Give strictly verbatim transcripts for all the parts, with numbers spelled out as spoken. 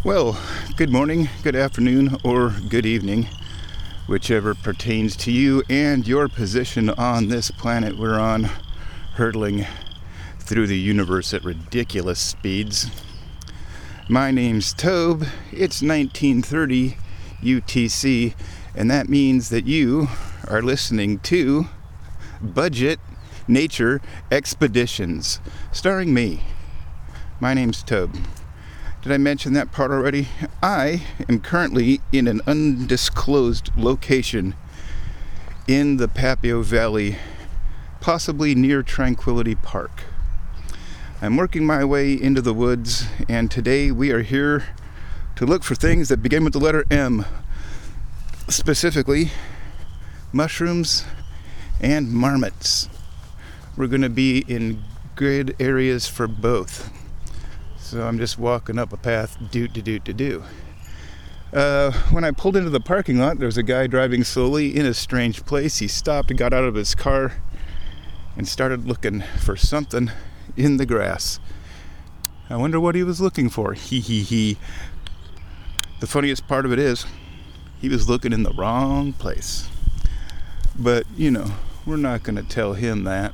Well, good morning, good afternoon, or good evening, whichever pertains to you and your position on this planet we're on, hurtling through the universe at ridiculous speeds. My name's Tobe. It's nineteen thirty U T C, and that means that you are listening to Budget Nature Expeditions, starring me. My name's Tobe. Did I mention that part already? I am currently in an undisclosed location in the Papio Valley, possibly near Tranquility Park. I'm working my way into the woods, and today we are here to look for things that begin with the letter M, specifically mushrooms and marmots. We're going to be in good areas for both. So I'm just walking up a path, doot to doot to do. Uh, when I pulled into the parking lot, there was a guy driving slowly in a strange place. He stopped and got out of his car and started looking for something in the grass. I wonder what he was looking for. Hee hee hee. The funniest part of it is, he was looking in the wrong place. But, you know, we're not going to tell him that.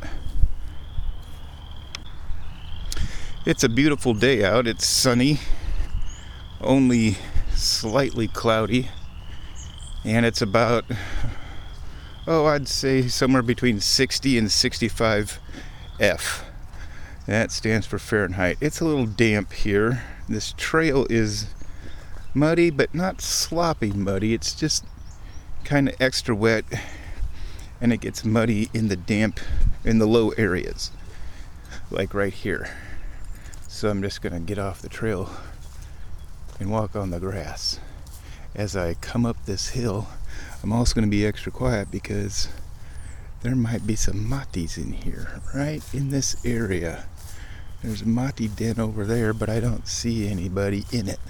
It's a beautiful day out. It's sunny, only slightly cloudy, and it's about, oh, I'd say somewhere between sixty and sixty-five F. That stands for Fahrenheit. It's a little damp here. This trail is muddy, but not sloppy muddy. It's just kind of extra wet, and it gets muddy in the damp, in the low areas, like right here. So I'm just going to get off the trail and walk on the grass. As I come up this hill, I'm also going to be extra quiet because there might be some matis in here, right in this area. There's a mati den over there, but I don't see anybody in it.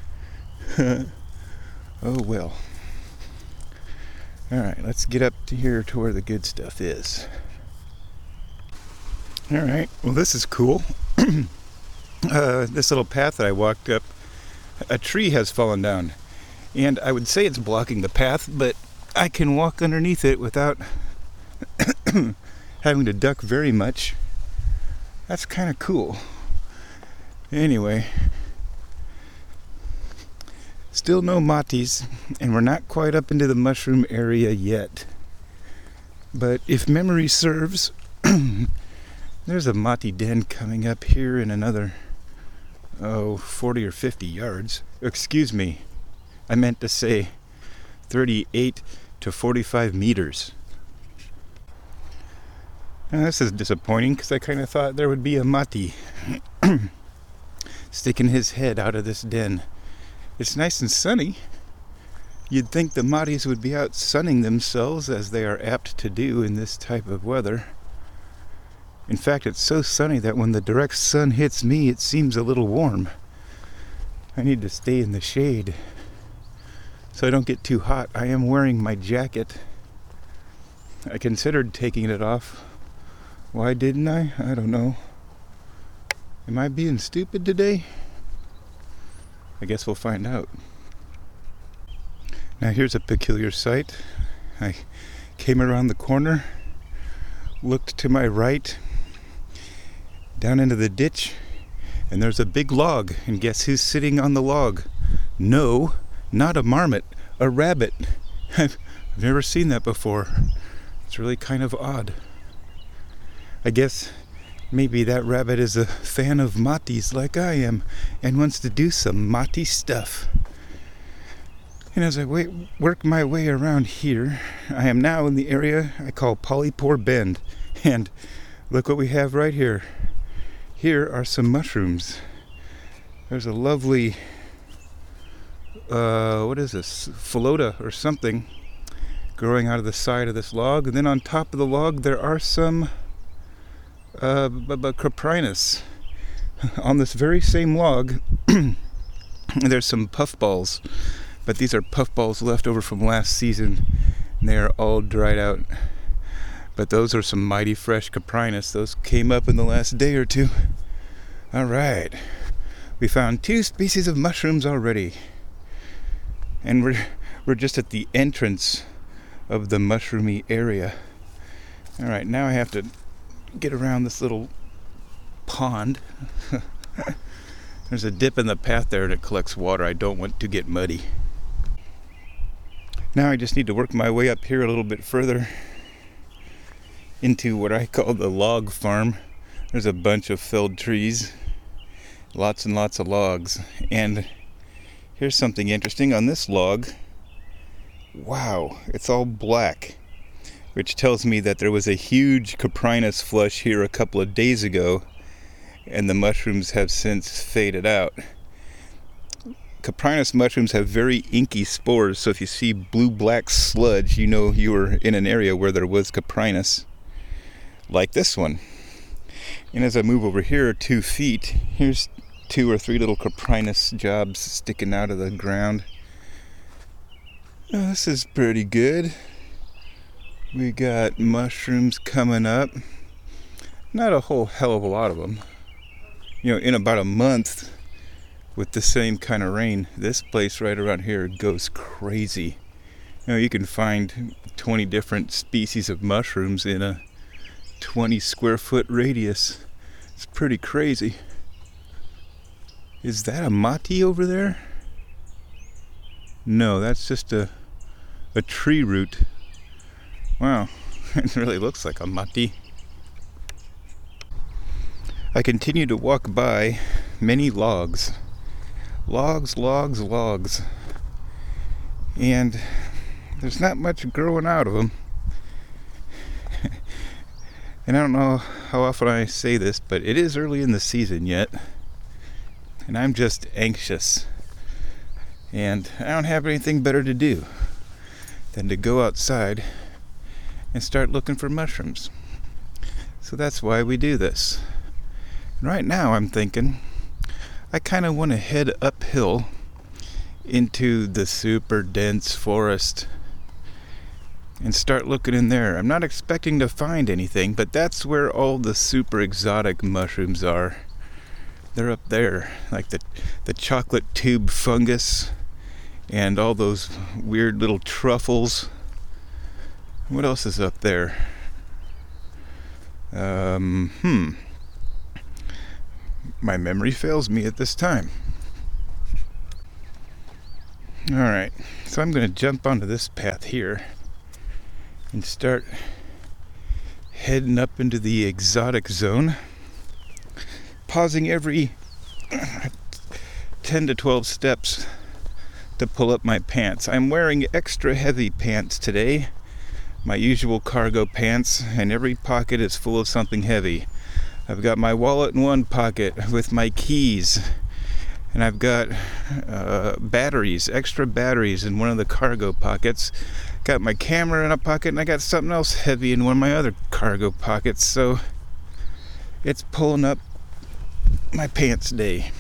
Oh well. Alright, let's get up to here to where the good stuff is. Alright, well this is cool. Uh, this little path that I walked up, a tree has fallen down, and I would say it's blocking the path, but I can walk underneath it without having to duck very much. That's kind of cool. Anyway, still no matis, and we're not quite up into the mushroom area yet. But if memory serves, there's a mati den coming up here in another oh, forty or fifty yards. Excuse me, I meant to say thirty-eight to forty-five meters. Now, this is disappointing because I kind of thought there would be a mati sticking his head out of this den. It's nice and sunny. You'd think the matis would be out sunning themselves, as they are apt to do in this type of weather. In fact, it's so sunny that when the direct sun hits me, it seems a little warm. I need to stay in the shade so I don't get too hot. I am wearing my jacket. I considered taking it off. Why didn't I? I don't know. Am I being stupid today? I guess we'll find out. Now here's a peculiar sight. I came around the corner, looked to my right, down into the ditch, and there's a big log, and guess who's sitting on the log? No, not a marmot, a rabbit. I've never seen that before. It's really kind of odd. I guess maybe that rabbit is a fan of matis like I am and wants to do some mati stuff. And as I wait, work my way around here, I am now in the area I call Polypore Bend, and look what we have right here. Here are some mushrooms. There's a lovely, uh, what is this, philota or something growing out of the side of this log. And then on top of the log there are some uh, b- b- coprinus. On this very same log there's some puffballs, but these are puffballs left over from last season, and they are all dried out. But those are some mighty fresh coprinus. Those came up in the last day or two. All right. We found two species of mushrooms already. And we're we're just at the entrance of the mushroomy area. Alright, now I have to get around this little pond. There's a dip in the path there and it collects water. I don't want to get muddy. Now I just need to work my way up here a little bit further into what I call the log farm. There's a bunch of felled trees, lots and lots of logs. And here's something interesting on this log. Wow, it's all black, which tells me that there was a huge Coprinus flush here a couple of days ago, and the mushrooms have since faded out. Coprinus mushrooms have very inky spores, so if you see blue-black sludge, you know you were in an area where there was Coprinus, like this one. And as I move over here two feet, here's two or three little Coprinus jobs sticking out of the ground. Oh, this is pretty good. We got mushrooms coming up. Not a whole hell of a lot of them. You know, in about a month with the same kind of rain, this place right around here goes crazy. You know, you can find twenty different species of mushrooms in a twenty square foot radius. It's pretty crazy. Is that a mati over there? No, that's just a a tree root. Wow, it really looks like a mati. I continue to walk by many logs. Logs, logs, logs. And there's not much growing out of them. And I don't know how often I say this, but it is early in the season yet. And I'm just anxious. And I don't have anything better to do than to go outside and start looking for mushrooms. So that's why we do this. And right now I'm thinking I kind of want to head uphill into the super dense forest and start looking in there. I'm not expecting to find anything, but that's where all the super exotic mushrooms are. They're up there, like the the chocolate tube fungus and all those weird little truffles. What else is up there? Um, hmm. My memory fails me at this time. Alright, so I'm going to jump onto this path here and start heading up into the exotic zone, pausing every ten to twelve steps to pull up my pants. I'm wearing extra heavy pants today, my usual cargo pants, and every pocket is full of something heavy. I've got my wallet in one pocket with my keys, and I've got uh, batteries, extra batteries in one of the cargo pockets. Got my camera in a pocket, and I got something else heavy in one of my other cargo pockets, so it's pulling up my pants day.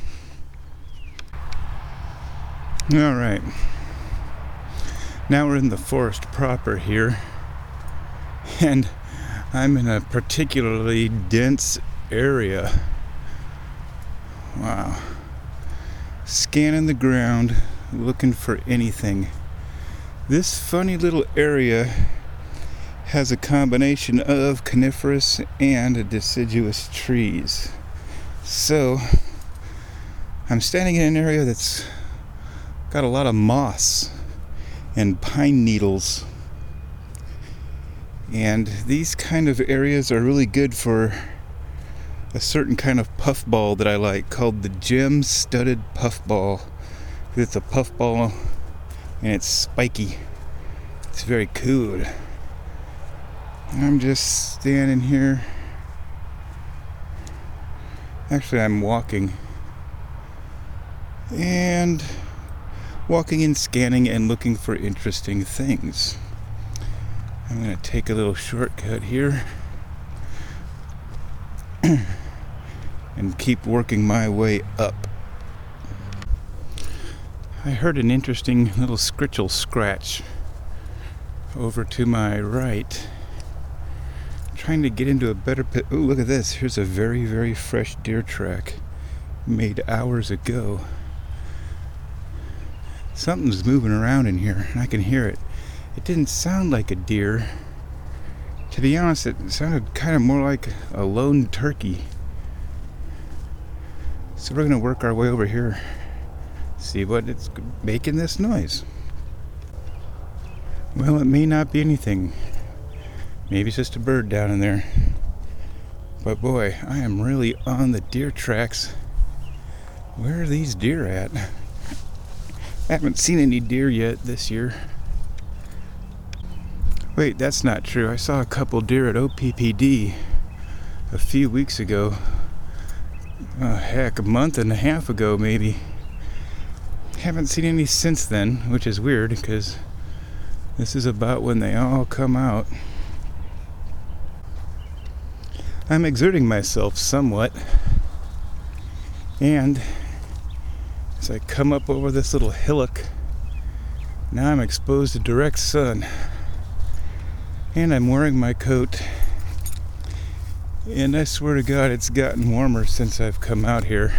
Alright, now we're in the forest proper here, and I'm in a particularly dense area. Wow. Scanning the ground, looking for anything. This funny little area has a combination of coniferous and deciduous trees. So, I'm standing in an area that's got a lot of moss and pine needles. And these kind of areas are really good for a certain kind of puffball that I like, called the gem-studded puffball. It's a puffball and it's spiky. It's very cool. I'm just standing here. Actually, I'm walking. And walking and scanning and looking for interesting things. I'm going to take a little shortcut here and keep working my way up. I heard an interesting little scritchel scratch over to my right. I'm trying to get into a better pit. Oh, look at this. Here's a very, very fresh deer track. made hours ago. Something's moving around in here, and I can hear it. It didn't sound like a deer. To be honest, it sounded kind of more like a lone turkey. So we're going to work our way over here, see what it's making this noise. Well, it may not be anything. Maybe it's just a bird down in there. But boy, I am really on the deer tracks. Where are these deer at? I haven't seen any deer yet this year. Wait, that's not true. I saw a couple deer at O P P D a few weeks ago. Oh, heck, a month and a half ago maybe. Haven't seen any since then, which is weird because this is about when they all come out. I'm exerting myself somewhat, and as I come up over this little hillock, now I'm exposed to direct sun, and I'm wearing my coat, and I swear to God it's gotten warmer since I've come out here.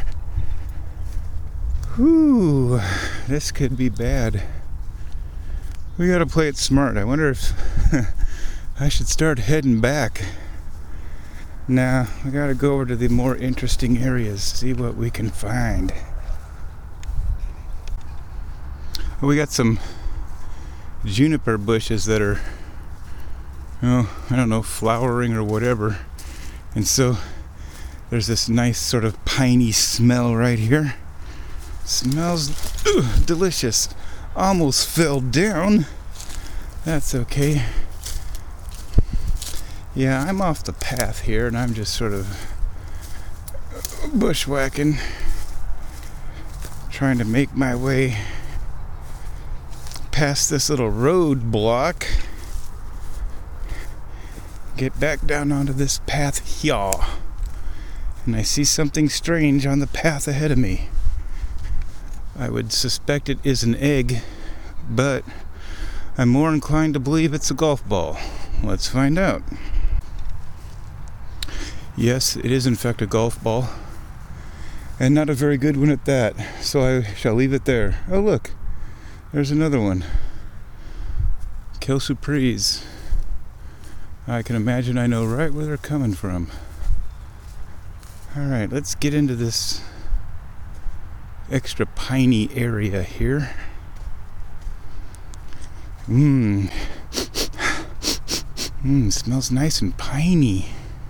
Whew, this could be bad. We gotta play it smart. I wonder if I should start heading back. Nah, we gotta go over to the more interesting areas, see what we can find. We got some juniper bushes that are, oh, I don't know, flowering or whatever. And so there's this nice sort of piney smell right here. Smells ugh, delicious. Almost fell down. That's okay. Yeah, I'm off the path here and I'm just sort of bushwhacking, trying to make my way past this little roadblock, get back down onto this path here, and I see something strange on the path ahead of me. I would suspect it is an egg, but I'm more inclined to believe it's a golf ball. Let's find out. Yes, it is in fact a golf ball, and not a very good one at that, so I shall leave it there. Oh look, there's another one. Kill Surprise. I can imagine I know right where they're coming from. Alright, let's get into this extra piney area here. Mmm. Mmm, smells nice and piney.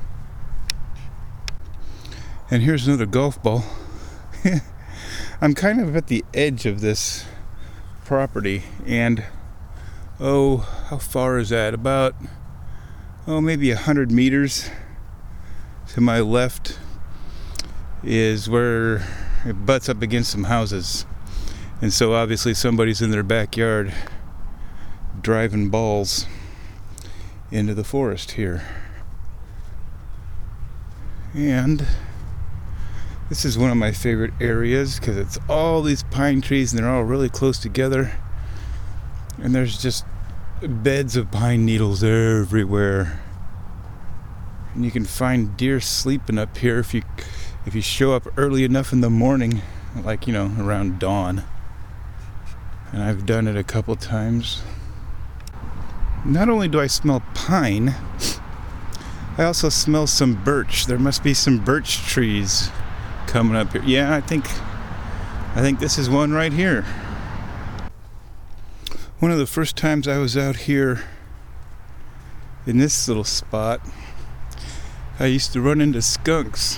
And here's another golf ball. I'm kind of at the edge of this property, and oh, how far is that? About, oh, maybe a hundred meters to my left is where it butts up against some houses, and so obviously somebody's in their backyard driving balls into the forest here. And this is one of my favorite areas because it's all these pine trees and they're all really close together, and there's just beds of pine needles everywhere, and you can find deer sleeping up here if you if you show up early enough in the morning, like, you know, around dawn. And I've done it a couple times. Not only do I smell pine, I also smell some birch. There must be some birch trees coming up here. Yeah, I think I think this is one right here. One of the first times I was out here in this little spot, I used to run into skunks.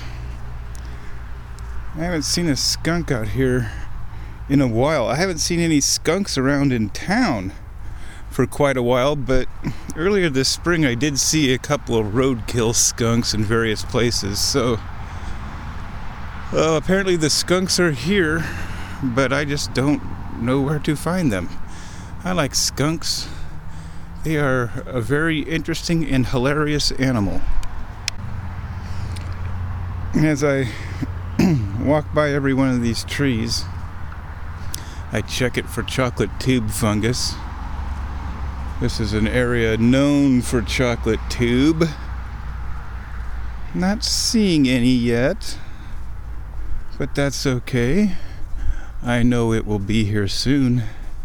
I haven't seen a skunk out here in a while. I haven't seen any skunks around in town for quite a while, but earlier this spring I did see a couple of roadkill skunks in various places. So uh, apparently the skunks are here, but I just don't know where to find them. I like skunks. They are a very interesting and hilarious animal. As I walk by every one of these trees, I check it for chocolate tube fungus. This is an area known for chocolate tube. Not seeing any yet, But that's okay. I know it will be here soon.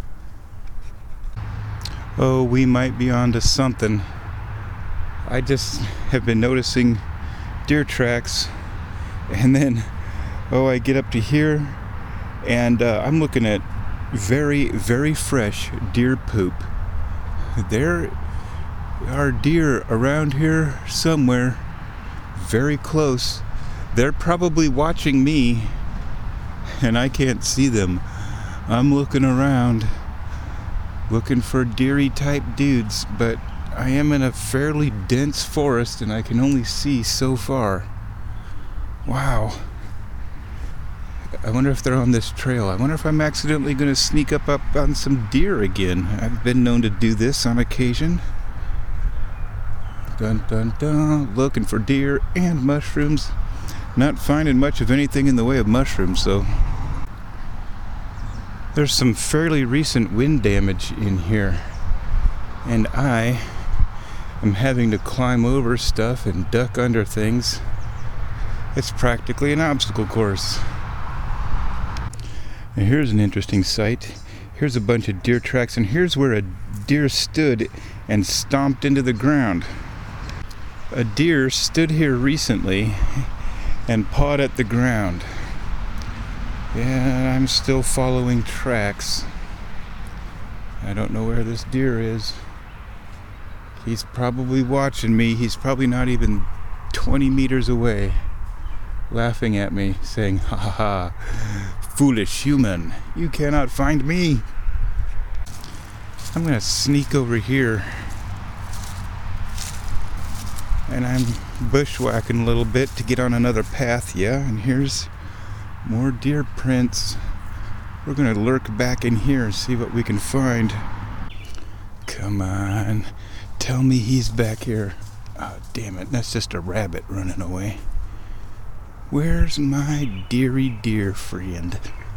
Oh, we might be onto something. I just have been noticing deer tracks, and then, oh, I get up to here, and uh, I'm looking at very, very fresh deer poop. There are deer around here somewhere, very close. They're probably watching me, and I can't see them. I'm looking around, looking for deery type dudes, but I am in a fairly dense forest and I can only see so far. Wow. I wonder if they're on this trail. I wonder if I'm accidentally going to sneak up, up on some deer again. I've been known to do this on occasion. Dun dun dun. Looking for deer and mushrooms. Not finding much of anything in the way of mushrooms, though. There's some fairly recent wind damage in here, and I am having to climb over stuff and duck under things. It's practically an obstacle course. And here's an interesting sight. Here's a bunch of deer tracks, and here's where a deer stood and stomped into the ground. A deer stood here recently and pawed at the ground. Yeah, I'm still following tracks. I don't know where this deer is. He's probably watching me. He's probably not even twenty meters away, laughing at me, saying, ha ha ha, foolish human, you cannot find me. I'm gonna sneak over here, and I'm bushwhacking a little bit to get on another path. Yeah, and here's more deer prints. We're gonna lurk back in here and see what we can find. Come on, tell me he's back here. Oh, damn it, that's just a rabbit running away. Where's my dearie deer friend?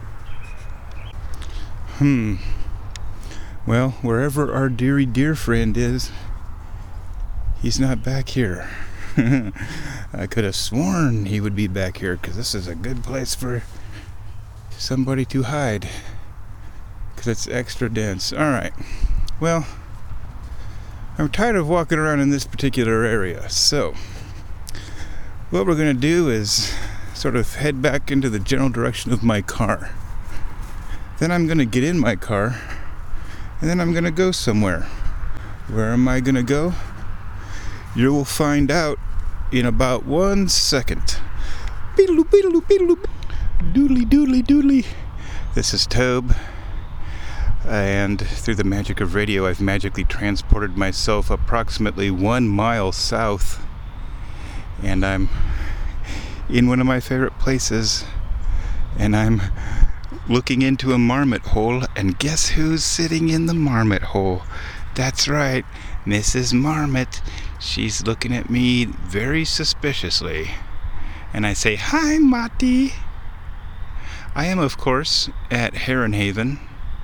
Hmm. Well, wherever our dearie deer friend is, he's not back here. I could have sworn he would be back here, because this is a good place for somebody to hide, because it's extra dense. Alright, well, I'm tired of walking around in this particular area, so what we're going to do is sort of head back into the general direction of my car. Then I'm going to get in my car, and then I'm going to go somewhere. Where am I going to go? You will find out in about one second. Beedaloo, beedaloo, beedaloo. Doodly, doodly, doodly. This is Tobe, and through the magic of radio, I've magically transported myself approximately one mile south, and I'm in one of my favorite places, and I'm looking into a marmot hole, and guess who's sitting in the marmot hole? That's right, Missus Marmot. She's looking at me very suspiciously, and I say, "Hi, Marty." I am, of course, at Heron Haven,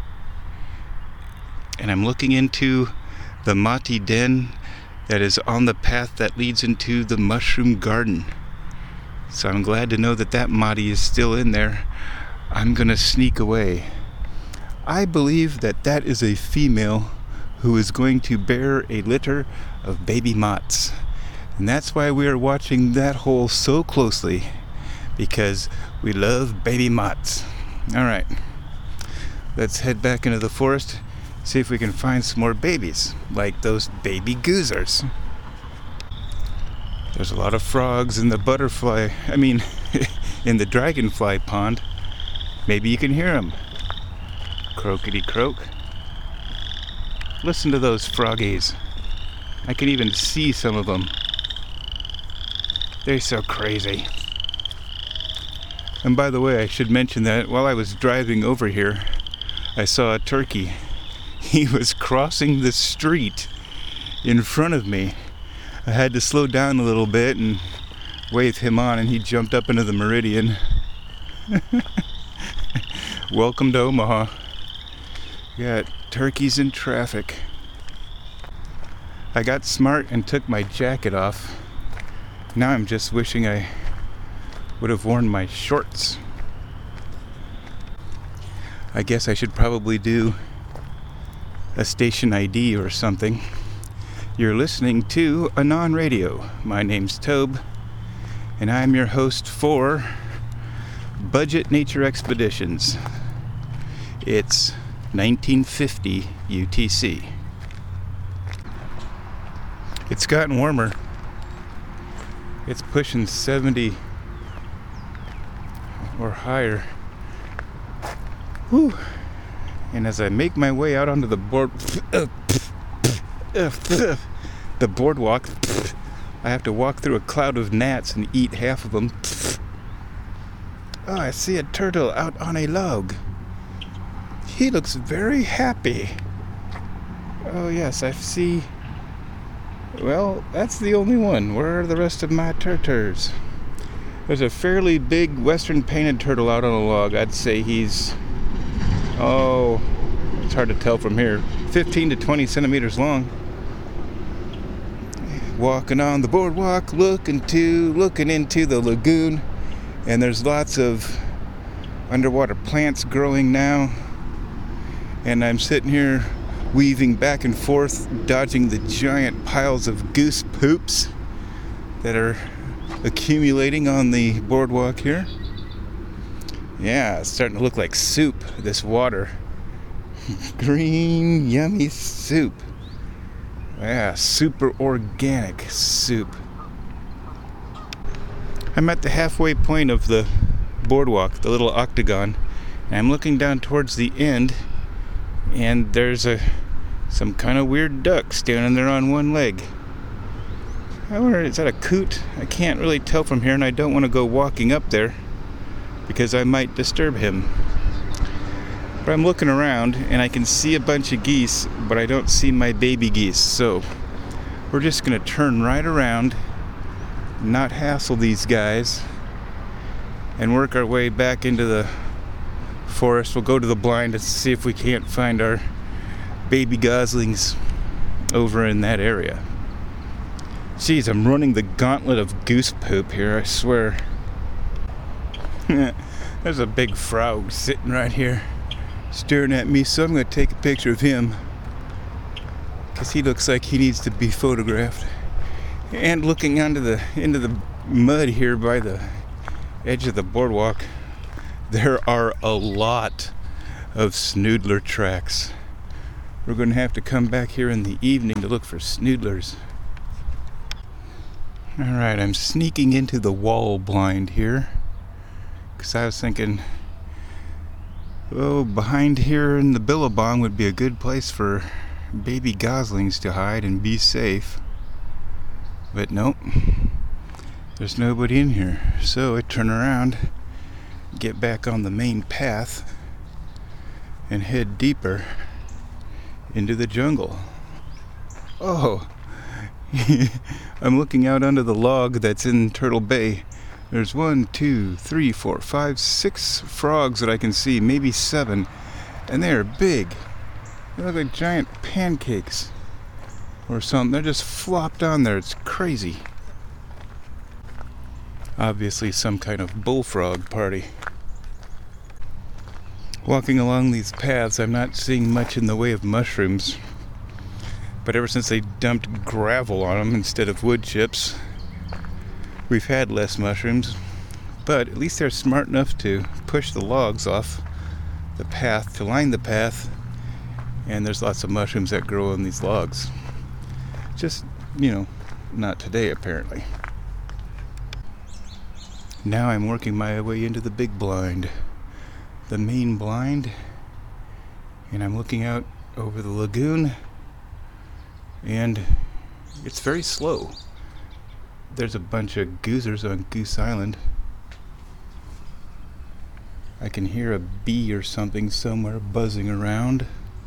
and I'm looking into the Mati den that is on the path that leads into the mushroom garden. So I'm glad to know that that Mati is still in there. I'm gonna sneak away. I believe that that is a female who is going to bear a litter of baby moths. And that's why we are watching that hole so closely, because we love baby moths. Alright, let's head back into the forest, see if we can find some more babies, like those baby goozers. There's a lot of frogs in the butterfly, I mean, in the dragonfly pond. Maybe you can hear them. Croakity croak. Listen to those froggies. I can even see some of them. They're so crazy. And by the way, I should mention that while I was driving over here, I saw a turkey. He was crossing the street in front of me. I had to slow down a little bit and wave him on, and he jumped up into the Meridian. Welcome to Omaha. Got turkeys in traffic. I got smart and took my jacket off. Now I'm just wishing I would have worn my shorts. I guess I should probably do a station I D or something. You're listening to Anon Radio. My name's Tobe, and I'm your host for Budget Nature Expeditions. It's nineteen fifty U T C. It's gotten warmer. It's pushing seventy or higher. Whew. And as I make my way out onto the board, the boardwalk, I have to walk through a cloud of gnats and eat half of them. Oh, I see a turtle out on a log. He looks very happy. Oh yes, I see. Well, that's the only one. Where are the rest of my turtles? There's a fairly big western painted turtle out on a log. I'd say he's, oh, it's hard to tell from here, fifteen to twenty centimeters long. Walking on the boardwalk, looking to, looking into the lagoon, and there's lots of underwater plants growing now. And I'm sitting here weaving back and forth, dodging the giant piles of goose poops that are accumulating on the boardwalk here. Yeah, it's starting to look like soup, this water. Green, yummy soup. Yeah, super organic soup. I'm at the halfway point of the boardwalk, the little octagon, and I'm looking down towards the end, and there's a some kind of weird duck standing there on one leg. I wonder, is that a coot? I can't really tell from here, and I don't want to go walking up there because I might disturb him. But I'm looking around and I can see a bunch of geese, but I don't see my baby geese. So we're just going to turn right around, not hassle these guys, and work our way back into the forest. We'll go to the blind and see if we can't find our baby goslings over in that area. Jeez, I'm running the gauntlet of goose poop here, I swear. There's a big frog sitting right here staring at me, so I'm going to take a picture of him because he looks like he needs to be photographed. And looking onto the into the mud here by the edge of the boardwalk, there are a lot of snoodler tracks. We're going to have to come back here in the evening to look for snoodlers. Alright, I'm sneaking into the wall blind here because I was thinking, oh, behind here in the billabong would be a good place for baby goslings to hide and be safe. But nope, there's nobody in here. So I turn around, get back on the main path, and head deeper into the jungle. Oh, I'm looking out under the log that's in Turtle Bay. There's one, two, three, four, five, six frogs that I can see, maybe seven, and they are big. They look like giant pancakes or something. They're just flopped on there. It's crazy. Obviously some kind of bullfrog party. Walking along these paths, I'm not seeing much in the way of mushrooms. But ever since they dumped gravel on them instead of wood chips, we've had less mushrooms. But at least they're smart enough to push the logs off the path to line the path, and there's lots of mushrooms that grow on these logs. Just, you know, not today apparently. Now I'm working my way into the big blind, the main blind, and I'm looking out over the lagoon, and it's very slow. There's a bunch of goosers on Goose Island. I can hear a bee or something somewhere buzzing around.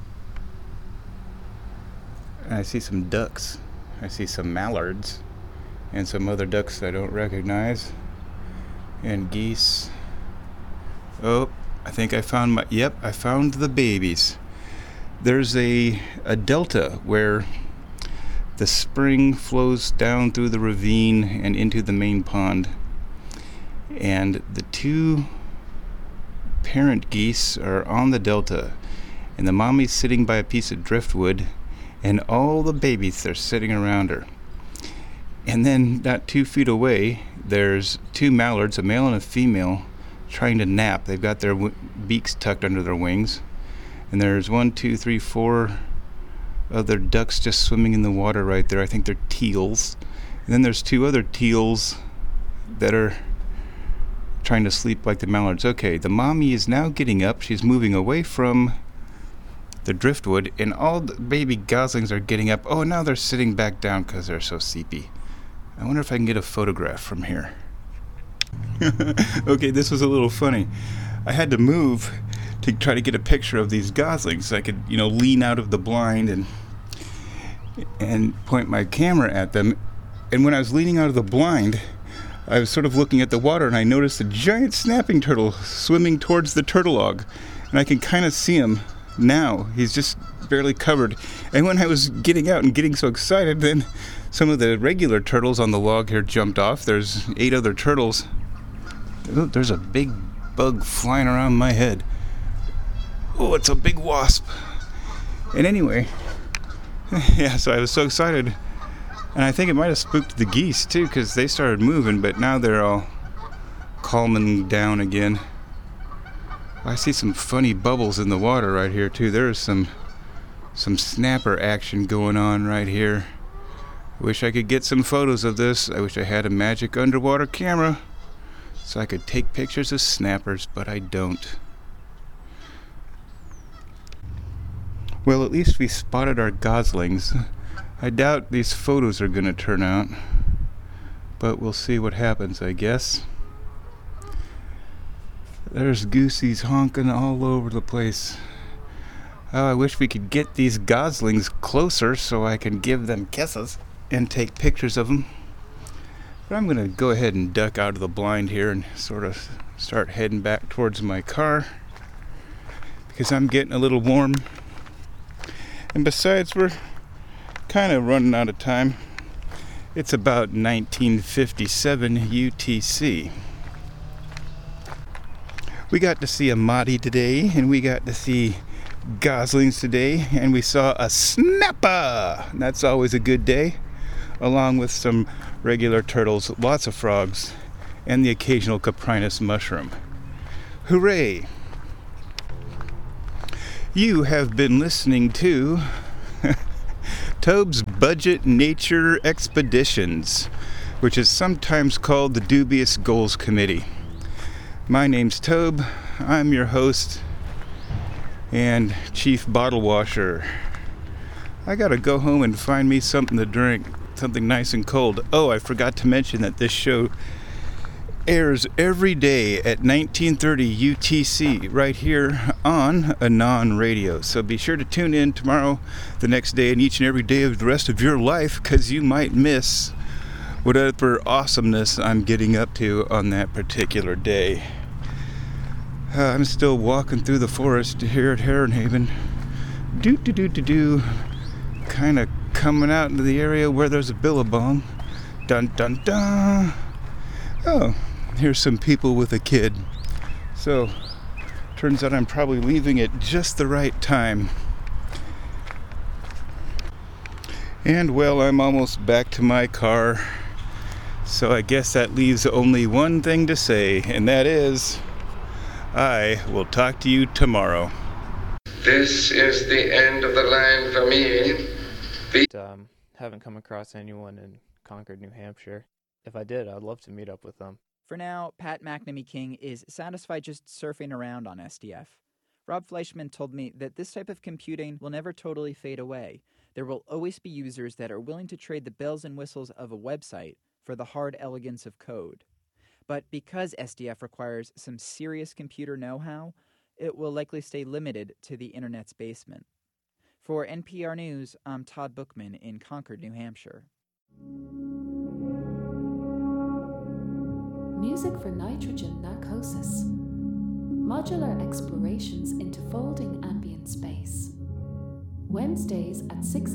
And I see some ducks. I see some mallards and some other ducks I don't recognize. And geese. Oh, I think I found my, yep, I found the babies. There's a, a delta where the spring flows down through the ravine and into the main pond. And the two parent geese are on the delta, and the mommy's sitting by a piece of driftwood, and all the babies are sitting around her. And then not two feet away, there's two mallards, a male and a female, trying to nap. They've got their w- beaks tucked under their wings. And there's one, two, three, four other ducks just swimming in the water right there. I think they're teals. And then there's two other teals that are trying to sleep like the mallards. Okay, the mommy is now getting up. She's moving away from the driftwood, and all the baby goslings are getting up. Oh, now they're sitting back down because they're so sleepy. I wonder if I can get a photograph from here. Okay, this was a little funny. I had to move to try to get a picture of these goslings so I could, you know, lean out of the blind and and point my camera at them. And when I was leaning out of the blind, I was sort of looking at the water, and I noticed a giant snapping turtle swimming towards the turtle log. And I can kind of see him now. He's just barely covered. And when I was getting out and getting so excited, then some of the regular turtles on the log here jumped off. There's eight other turtles. Oh, there's a big bug flying around my head. Oh, it's a big wasp. And anyway, yeah, so I was so excited. And I think it might have spooked the geese too, because they started moving, but now they're all calming down again. I see some funny bubbles in the water right here too. There's some some snapper action going on right here. I wish I could get some photos of this. I wish I had a magic underwater camera so I could take pictures of snappers, but I don't. Well, at least we spotted our goslings. I doubt these photos are going to turn out, but we'll see what happens, I guess. There's goosies honking all over the place. Oh, I wish we could get these goslings closer so I can give them kisses and take pictures of them. But I'm going to go ahead and duck out of the blind here and sort of start heading back towards my car because I'm getting a little warm. And besides, we're kind of running out of time. It's about nineteen fifty-seven U T C. We got to see a Mahdi today, and we got to see goslings today, and we saw a snapper. And that's always a good day, along with some regular turtles, lots of frogs, and the occasional Coprinus mushroom. Hooray! You have been listening to Tobe's Budget Nature Expeditions, which is sometimes called the Dubious Goals Committee. My name's Tobe. I'm your host and chief bottle washer. I gotta go home and find me something to drink, something nice and cold. Oh, I forgot to mention that this show airs every day at nineteen thirty U T C right here on Anon Radio. So be sure to tune in tomorrow, the next day, and each and every day of the rest of your life, because you might miss whatever awesomeness I'm getting up to on that particular day. Uh, I'm still walking through the forest here at Heron Haven. Do do do do do. Kind of coming out into the area where there's a billabong. Dun dun dun. Oh, here's some people with a kid. So, turns out I'm probably leaving at just the right time. And well, I'm almost back to my car. So I guess that leaves only one thing to say, and that is, I will talk to you tomorrow. This is the end of the line for me. The- Um, haven't come across anyone in Concord, New Hampshire. If I did, I'd love to meet up with them. For now, Pat McNamee King is satisfied just surfing around on S D F. Rob Fleischman told me that this type of computing will never totally fade away. There will always be users that are willing to trade the bells and whistles of a website for the hard elegance of code. But because S D F requires some serious computer know-how, it will likely stay limited to the internet's basement. For N P R News, I'm Todd Bookman in Concord, New Hampshire. Music for nitrogen narcosis. Modular explorations into folding ambient space. Wednesdays at six